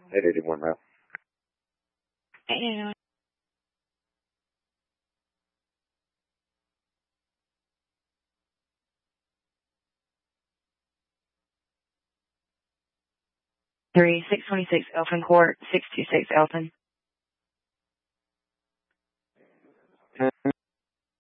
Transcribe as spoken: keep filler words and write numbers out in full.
eight eighty-one route. eight eighty-one. Three six twenty six Elfin Court six two six Elton.